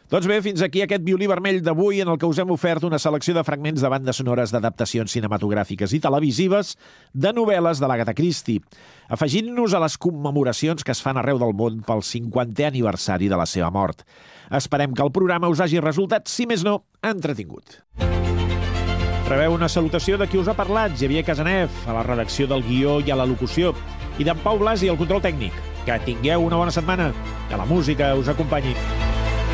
Doncs bé, fins aquí aquest violí vermell d'avui en el que us hem ofert una selecció de fragments de bandes sonores d'adaptacions cinematogràfiques i televisives de novel·les de l'Agatha Christie, afegint-nos a les commemoracions que es fan arreu del món pel 50è aniversari de la seva mort. Esperem que el programa us hagi resultat, si més no, entretingut. Rebeu una salutació de qui us ha parlat, Xavier Casanev, a la redacció del guió i a la locució, i d'en Pau Blasi, al control tècnic. Que tingueu una bona setmana, que la música us acompanyi.